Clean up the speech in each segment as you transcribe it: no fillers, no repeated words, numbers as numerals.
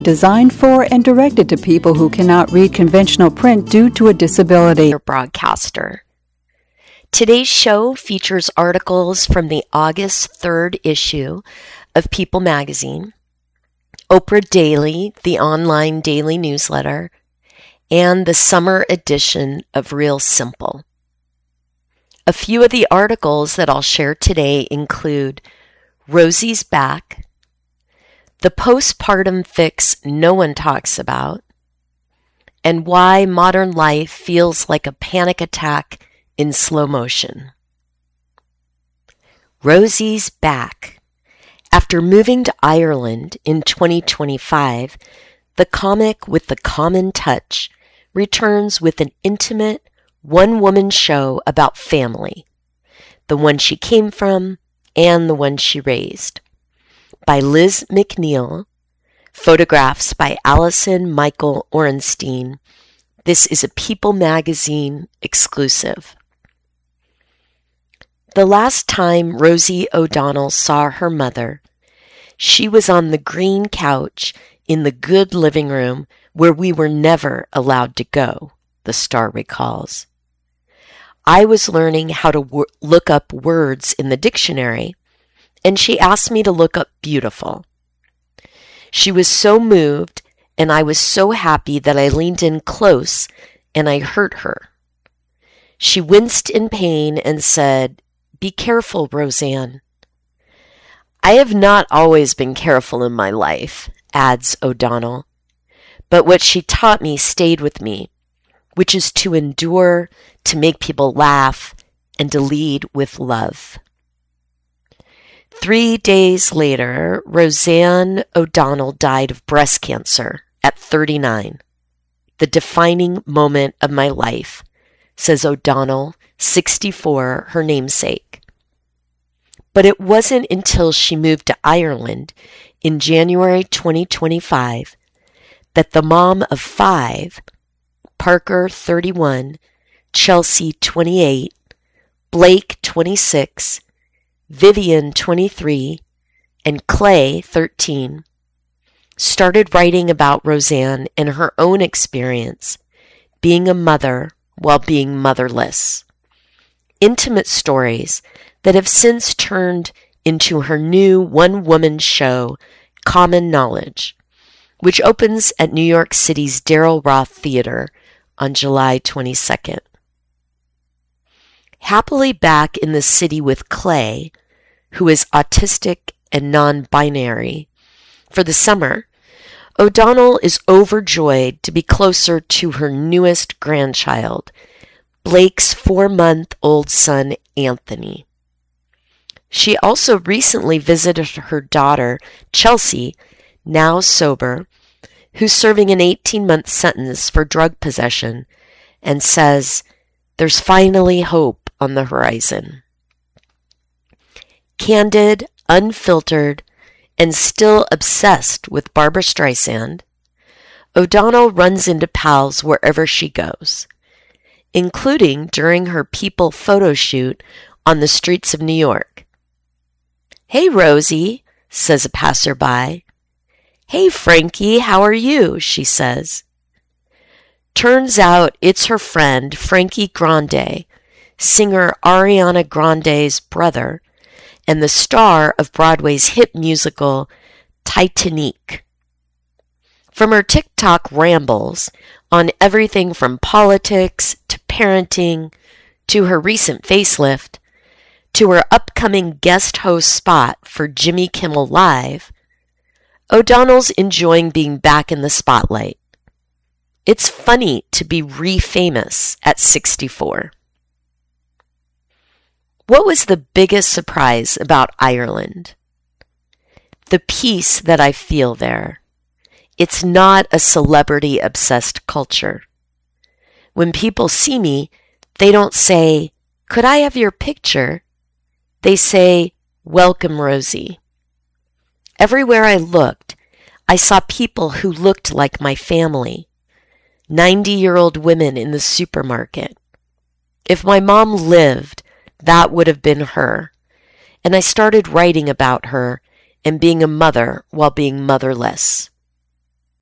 Designed for and directed to people who cannot read conventional print due to a disability. Broadcaster. Today's show features articles from the August 3rd issue of People magazine, Oprah Daily, the online daily newsletter, and the summer edition of Real Simple. A few of the articles that I'll share today include Rosie's Back, the postpartum fix no one talks about, and why modern life feels like a panic attack in slow motion. Rosie's Back. After moving to Ireland in 2025, the comic with the common touch returns with an intimate, one-woman show about family, the one she came from and the one she raised. By Liz McNeil, photographs by Allison Michael Orenstein. This is a People magazine exclusive. The last time Rosie O'Donnell saw her mother, she was on the green couch in the good living room where we were never allowed to go, the star recalls. I was learning how to look up words in the dictionary, and she asked me to look up beautiful. She was so moved, and I was so happy that I leaned in close and I hurt her. She winced in pain and said, "Be careful, Roseanne." I have not always been careful in my life, adds O'Donnell, but what she taught me stayed with me, which is to endure, to make people laugh, and to lead with love. 3 days later, Roseanne O'Donnell died of breast cancer at 39. The defining moment of my life, says O'Donnell, 64, her namesake. But it wasn't until she moved to Ireland in January 2025 that the mom of 5, Parker 31, Chelsea 28, Blake 26, Vivian 23, and Clay 13, started writing about Roseanne and her own experience being a mother while being motherless. Intimate stories that have since turned into her new one-woman show, Common Knowledge, which opens at New York City's Daryl Roth Theater on July 22nd. Happily back in the city with Clay, who is autistic and non-binary, for the summer, O'Donnell is overjoyed to be closer to her newest grandchild, Blake's 4-month-old son, Anthony. She also recently visited her daughter, Chelsea, now sober, who's serving an 18-month sentence for drug possession, and says, "There's finally hope on the horizon." Candid, unfiltered, and still obsessed with Barbra Streisand, O'Donnell runs into pals wherever she goes, including during her People photo shoot on the streets of New York. "Hey, Rosie," says a passerby. "Hey, Frankie, how are you?" she says. Turns out it's her friend Frankie Grande, singer Ariana Grande's brother, and the star of Broadway's hit musical Titanic. From her TikTok rambles on everything from politics to parenting to her recent facelift to her upcoming guest host spot for Jimmy Kimmel Live, O'Donnell's enjoying being back in the spotlight. It's funny to be re-famous at 64. What was the biggest surprise about Ireland? The peace that I feel there. It's not a celebrity-obsessed culture. When people see me, they don't say, "Could I have your picture?" They say, "Welcome, Rosie." Everywhere I looked, I saw people who looked like my family. 90-year-old women in the supermarket. If my mom lived, that would have been her. And I started writing about her and being a mother while being motherless.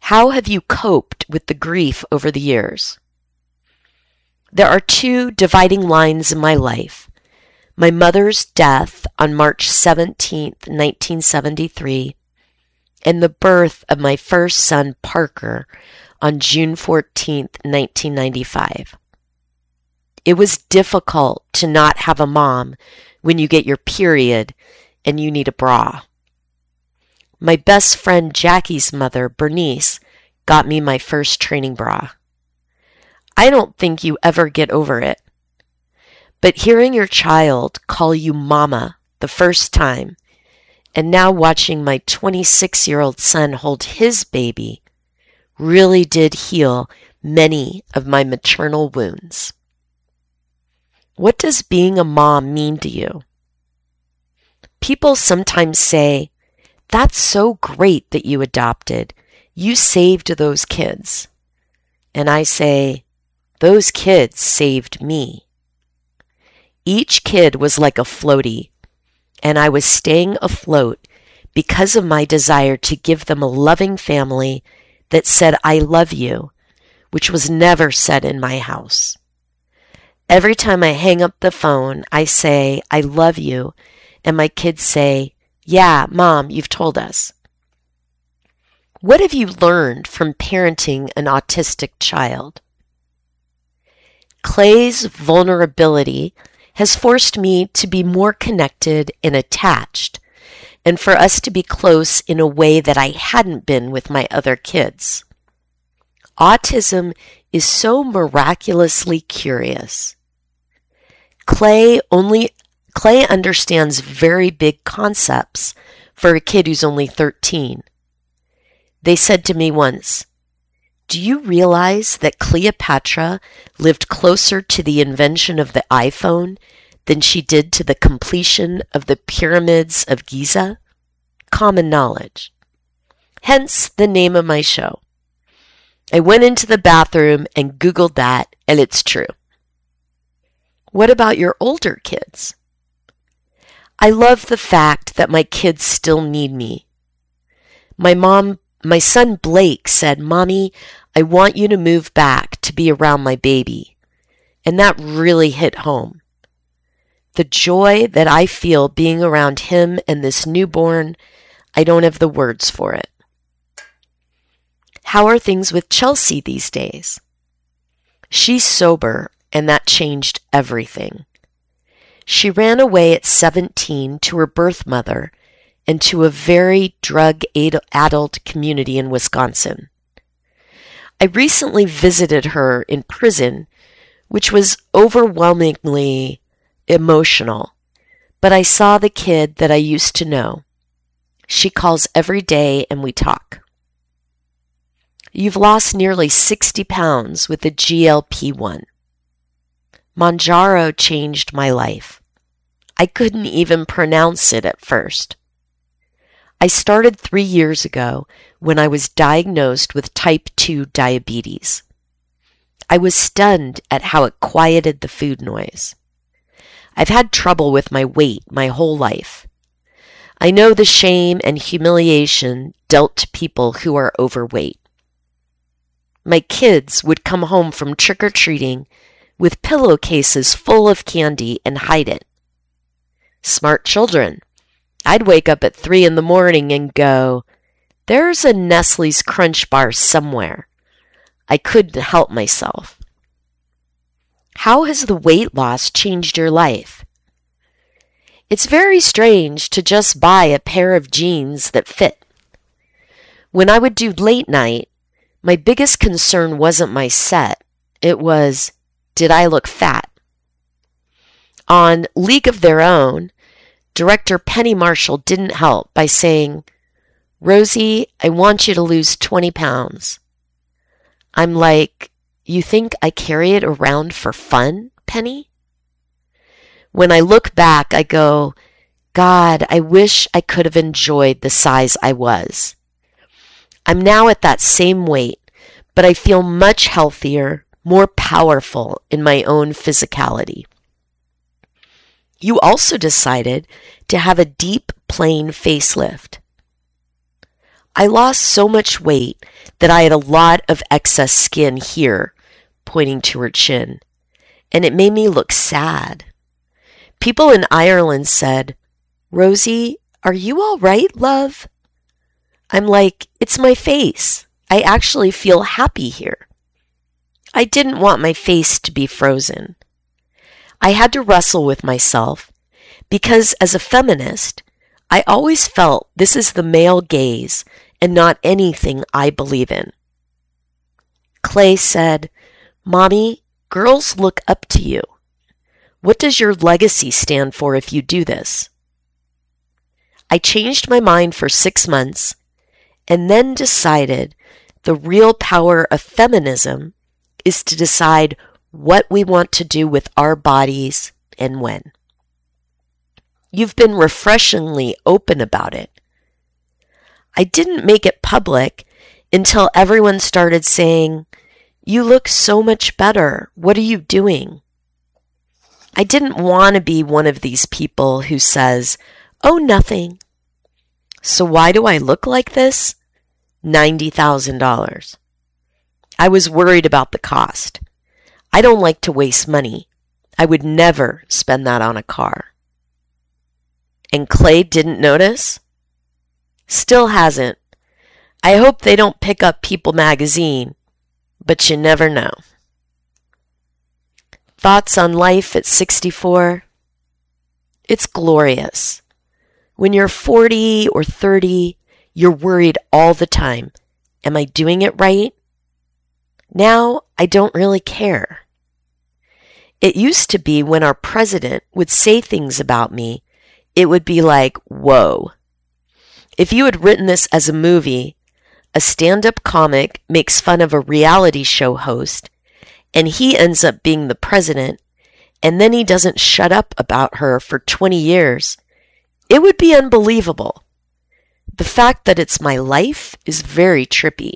How have you coped with the grief over the years? There are two dividing lines in my life. My mother's death on March 17th, 1973, and the birth of my first son, Parker, on June 14th, 1995. It was difficult to not have a mom when you get your period and you need a bra. My best friend Jackie's mother, Bernice, got me my first training bra. I don't think you ever get over it. But hearing your child call you mama the first time, and now watching my 26-year-old son hold his baby, really did heal many of my maternal wounds. What does being a mom mean to you? People sometimes say, "That's so great that you adopted. You saved those kids." And I say, "Those kids saved me." Each kid was like a floaty, and I was staying afloat because of my desire to give them a loving family that said, "I love you," which was never said in my house. Every time I hang up the phone, I say, "I love you," and my kids say, "Yeah, Mom, you've told us." What have you learned from parenting an autistic child? Clay's vulnerability has forced me to be more connected and attached, and for us to be close in a way that I hadn't been with my other kids. Autism is so miraculously curious. Clay understands very big concepts for a kid who's only 13. They said to me once, "Do you realize that Cleopatra lived closer to the invention of the iPhone than she did to the completion of the pyramids of Giza?" Common knowledge. Hence the name of my show. I went into the bathroom and Googled that, and it's true. What about your older kids? I love the fact that my kids still need me. My son Blake said, "Mommy, I want you to move back to be around my baby." And that really hit home. The joy that I feel being around him and this newborn, I don't have the words for it. How are things with Chelsea these days? She's sober, and that changed everything. She ran away at 17 to her birth mother and to a very drug-addled community in Wisconsin. I recently visited her in prison, which was overwhelmingly emotional, but I saw the kid that I used to know. She calls every day and we talk. You've lost nearly 60 pounds with the GLP-1. Mounjaro changed my life. I couldn't even pronounce it at first. I started 3 years ago when I was diagnosed with type 2 diabetes. I was stunned at how it quieted the food noise. I've had trouble with my weight my whole life. I know the shame and humiliation dealt to people who are overweight. My kids would come home from trick-or-treating with pillowcases full of candy and hide it. Smart children. I'd wake up at 3 in the morning and go, "There's a Nestle's Crunch Bar somewhere." I couldn't help myself. How has the weight loss changed your life? It's very strange to just buy a pair of jeans that fit. When I would do late night, my biggest concern wasn't my set. It was, did I look fat? On League of Their Own, director Penny Marshall didn't help by saying, "Rosie, I want you to lose 20 pounds. I'm like, "You think I carry it around for fun, Penny?" When I look back, I go, God, I wish I could have enjoyed the size I was. I'm now at that same weight, but I feel much healthier, more powerful in my own physicality. You also decided to have a deep plane facelift. I lost so much weight that I had a lot of excess skin here, pointing to her chin, and it made me look sad. People in Ireland said, "Rosie, are you all right, love?" I'm like, "It's my face. I actually feel happy here." I didn't want my face to be frozen. I had to wrestle with myself because as a feminist, I always felt this is the male gaze and not anything I believe in. Clay said, "Mommy, girls look up to you. What does your legacy stand for if you do this?" I changed my mind for 6 months and then decided the real power of feminism is to decide what we want to do with our bodies and when. You've been refreshingly open about it. I didn't make it public until everyone started saying, "You look so much better. What are you doing?" I didn't want to be one of these people who says, "Oh, nothing." So why do I look like this? $90,000. I was worried about the cost. I don't like to waste money. I would never spend that on a car. And Clay didn't notice? Still hasn't. I hope they don't pick up People magazine, but you never know. Thoughts on life at 64? It's glorious. When you're 40 or 30, you're worried all the time. Am I doing it right? Now, I don't really care. It used to be when our president would say things about me, it would be like, whoa. If you had written this as a movie, a stand-up comic makes fun of a reality show host, and he ends up being the president, and then he doesn't shut up about her for 20 years, it would be unbelievable. The fact that it's my life is very trippy.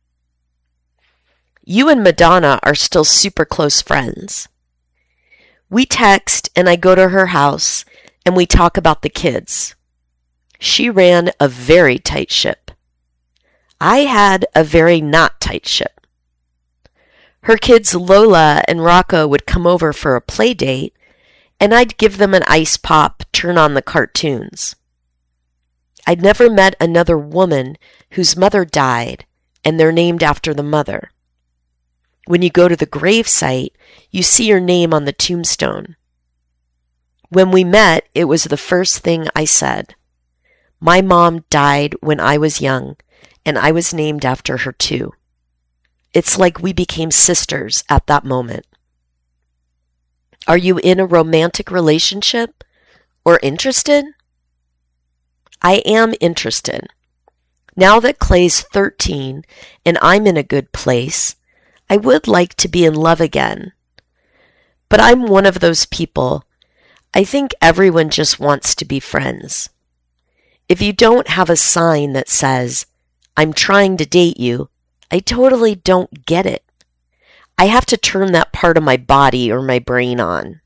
You and Madonna are still super close friends. We text and I go to her house and we talk about the kids. She ran a very tight ship. I had a very not tight ship. Her kids Lola and Rocco would come over for a play date and I'd give them an ice pop, turn on the cartoons. I'd never met another woman whose mother died and they're named after the mother. When you go to the grave site, you see your name on the tombstone. When we met, it was the first thing I said. My mom died when I was young, and I was named after her too. It's like we became sisters at that moment. Are you in a romantic relationship or interested? I am interested. Now that Clay's 13 and I'm in a good place, I would like to be in love again. But I'm one of those people. I think everyone just wants to be friends. If you don't have a sign that says, "I'm trying to date you," I totally don't get it. I have to turn that part of my body or my brain on.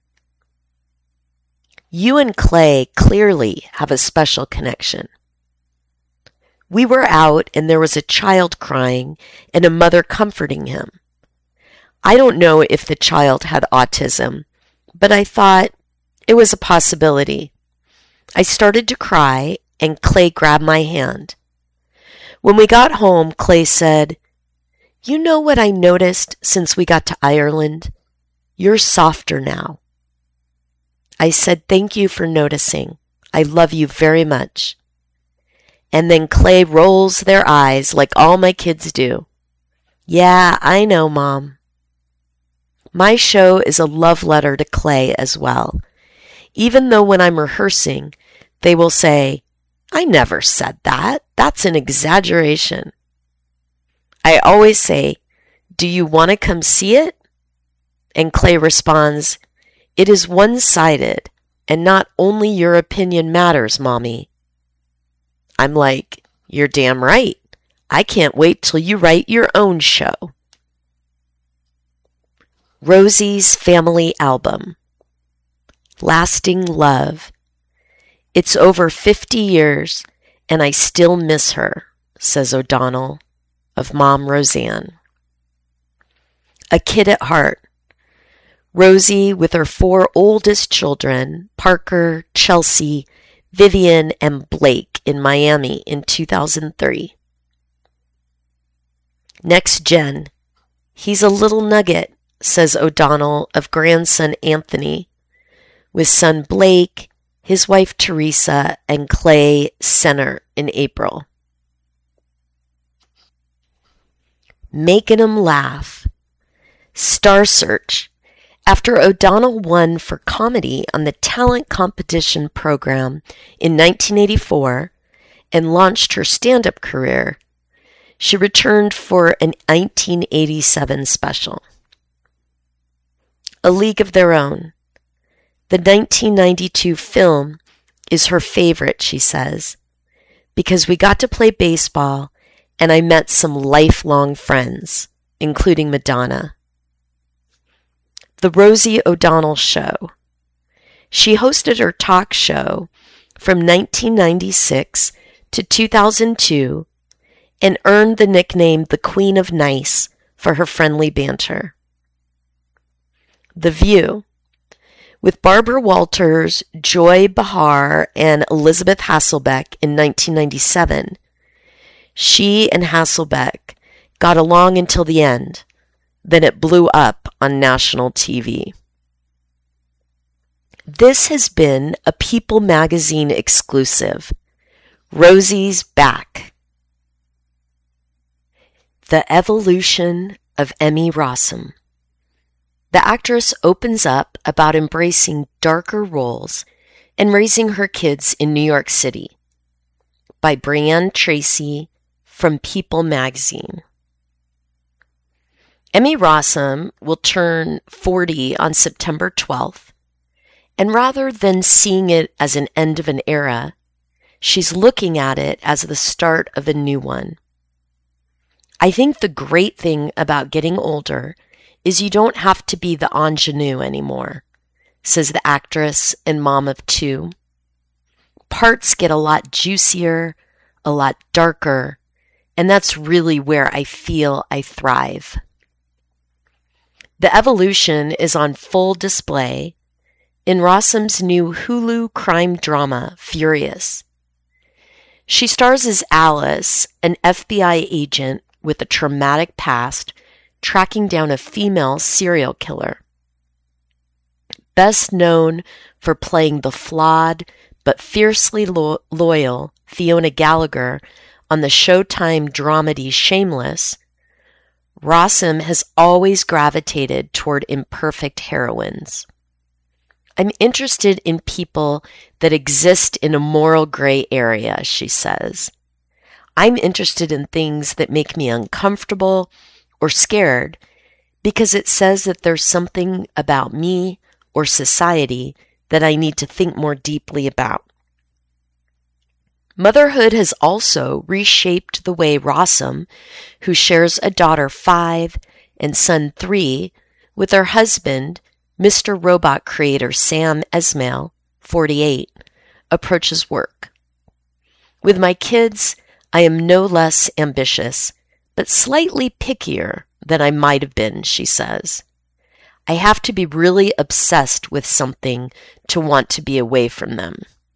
You and Clay clearly have a special connection. We were out and there was a child crying and a mother comforting him. I don't know if the child had autism, but I thought it was a possibility. I started to cry and Clay grabbed my hand. When we got home, Clay said, "You know what I noticed since we got to Ireland? You're softer now." I said, "Thank you for noticing. I love you very much." And then Clay rolls their eyes like all my kids do. "Yeah, I know, Mom." My show is a love letter to Clay as well. Even though when I'm rehearsing, they will say, "I never said that. That's an exaggeration." I always say, "Do you want to come see it?" And Clay responds, "It is one-sided, and not only your opinion matters, Mommy." I'm like, "You're damn right. I can't wait till you write your own show." Rosie's Family Album. Lasting Love. It's over 50 years, and I still miss her. says O'Donnell of Mom Roseanne. A kid at heart, Rosie with her 4 oldest children, Parker, Chelsea, Vivian, and Blake, in Miami in 2003. Next gen, he's a little nugget, says O'Donnell of grandson Anthony, with son Blake, his wife Teresa, and Clay Center in April. Making 'em laugh. Star Search. After O'Donnell won for comedy on the talent competition program in 1984 and launched her stand-up career, she returned for a 1987 special. A League of Their Own. The 1992 film is her favorite, she says, because we got to play baseball and I met some lifelong friends, including Madonna. The Rosie O'Donnell Show. She hosted her talk show from 1996 to 2002 and earned the nickname the Queen of Nice for her friendly banter. The View. With Barbara Walters, Joy Behar, and Elizabeth Hasselbeck in 1997, she and Hasselbeck got along until the end. Then it blew up on national TV. This has been a People magazine exclusive. Rosie's back. The evolution of Emmy Rossum. The actress opens up about embracing darker roles and raising her kids in New York City. By Brianne Tracy from People magazine. Emmy Rossum will turn 40 on September 12th, and rather than seeing it as an end of an era, she's looking at it as the start of a new one. I think the great thing about getting older is you don't have to be the ingenue anymore, says the actress and mom of 2. Parts get a lot juicier, a lot darker, and that's really where I feel I thrive. The evolution is on full display in Rossum's new Hulu crime drama, Furious. She stars as Alice, an FBI agent with a traumatic past, tracking down a female serial killer. Best known for playing the flawed but fiercely loyal Fiona Gallagher on the Showtime dramedy Shameless, Rossum has always gravitated toward imperfect heroines. I'm interested in people that exist in a moral gray area, she says. I'm interested in things that make me uncomfortable or scared because it says that there's something about me or society that I need to think more deeply about. Motherhood has also reshaped the way Rossum, who shares a daughter 5 and son 3 with her husband, Mr. Robot creator Sam Esmail, 48, approaches work. With my kids, I am no less ambitious, but slightly pickier than I might have been, she says. I have to be really obsessed with something to want to be away from them.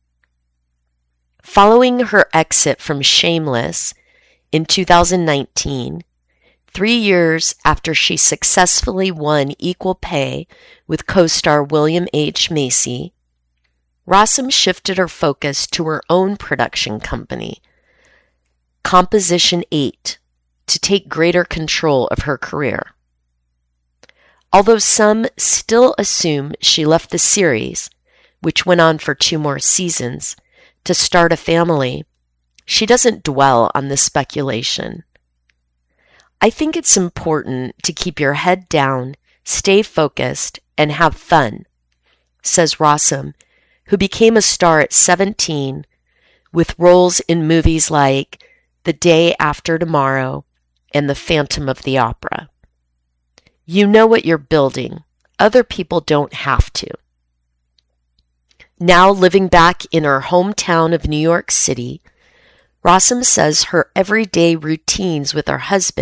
Following her exit from Shameless in 2019, 3 years after she successfully won Equal Pay with co-star William H. Macy, Rossum shifted her focus to her own production company, Composition 8, to take greater control of her career. Although some still assume she left the series, which went on for 2 more seasons, to start a family, she doesn't dwell on this speculation. I think it's important to keep your head down, stay focused, and have fun, says Rossum, who became a star at 17 with roles in movies like The Day After Tomorrow and The Phantom of the Opera. You know what you're building. Other people don't have to. Now living back in her hometown of New York City, Rossum says her everyday routines with her husband